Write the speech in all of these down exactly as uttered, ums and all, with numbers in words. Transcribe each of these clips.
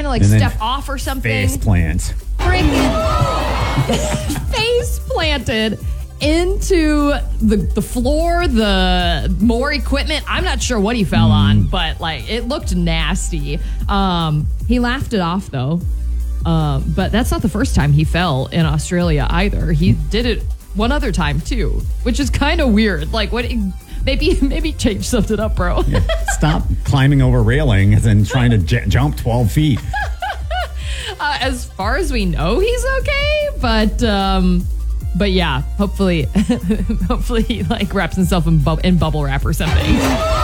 to like And then step off or something. Face plant. Freaking face planted into the the floor, the more equipment. I'm not sure what he fell mm. on, but like it looked nasty. Um, he laughed it off though. Um, but that's not the first time he fell in Australia either. He did it one other time too, which is kind of weird. Like what? Maybe maybe change something up, bro. Yeah. Stop climbing over railings and trying to j- jump twelve feet. Uh, as far as we know, he's okay, but um, but yeah, hopefully, hopefully he like wraps himself in, bu- in bubble wrap or something.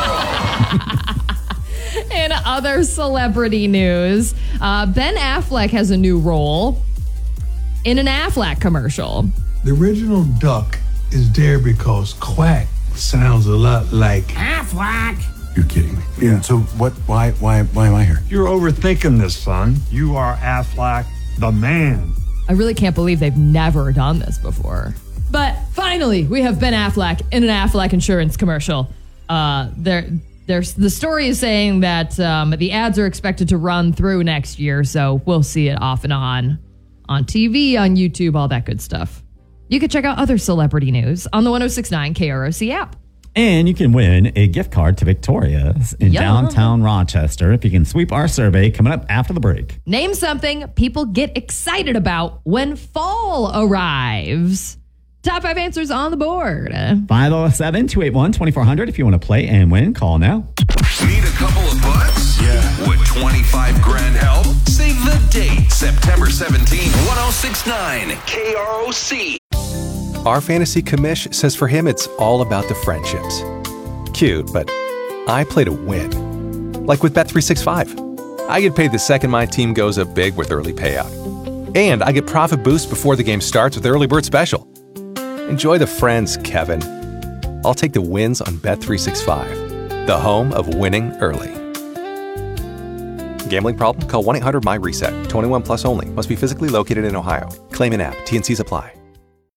In other celebrity news, uh, Ben Affleck has a new role in an Aflac commercial. The original duck is there because quack sounds a lot like Affleck. You're kidding me. Yeah. So what? Why? Why? Why am I here? You're overthinking this, son. You are Affleck, the man. I really can't believe they've never done this before. But finally, we have Ben Affleck in an Affleck insurance commercial. Uh, there, there's the story is saying that um, the ads are expected to run through next year, so we'll see it off and on, on T V, on YouTube, all that good stuff. You can check out other celebrity news on the one oh six point nine K R O C app. And you can win a gift card to Victoria's in Yum. downtown Rochester if you can sweep our survey coming up after the break. Name something people get excited about when fall arrives. Top five answers on the board. five oh seven, two eight one, two four zero zero if you want to play and win. Call now. Need a couple of bucks? Yeah. Would twenty-five grand help? Save the date, September seventeenth, one oh six point nine K R O C. Our fantasy commish says for him it's all about the friendships. Cute, but I play to win. Like with Bet three sixty-five. I get paid the second my team goes up big with early payout. And I get profit boost before the game starts with Early Bird Special. Enjoy the friends, Kevin. I'll take the wins on Bet three sixty-five, the home of winning early. Gambling problem? Call one eight hundred M Y RESET. twenty-one plus only. Must be physically located in Ohio. Claim in app. T N Cs apply.